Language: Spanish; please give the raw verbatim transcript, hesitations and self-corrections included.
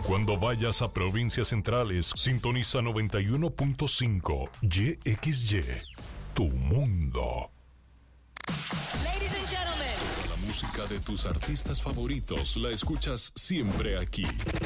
Cuando vayas a provincias centrales, sintoniza noventa y uno punto cinco Y X Y, tu mundo. Ladies and gentlemen. La música de tus artistas favoritos la escuchas siempre aquí,